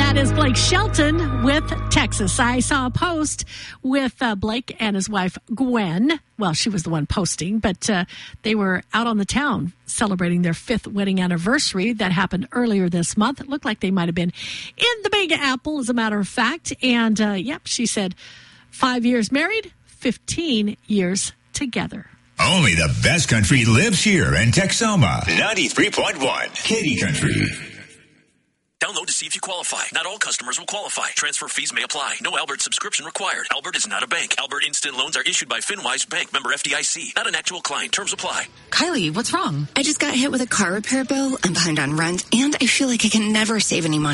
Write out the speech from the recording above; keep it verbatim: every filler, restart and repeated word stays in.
That is Blake Shelton with Texas. I saw a post with uh, Blake and his wife, Gwen. Well, she was the one posting, but uh, they were out on the town celebrating their fifth wedding anniversary. That happened earlier this month. It looked like they might have been in the Big Apple, as a matter of fact. And, uh, yep, she said five years married, fifteen years together. Only the best country lives here in Texoma. ninety-three point one Katy Country. Download to see if you qualify. Not all customers will qualify. Transfer fees may apply. No Albert subscription required. Albert is not a bank. Albert Instant Loans are issued by FinWise Bank, member F D I C. Not an actual client. Terms apply. Kylie, what's wrong? I just got hit with a car repair bill. I'm behind on rent, and I feel like I can never save any money.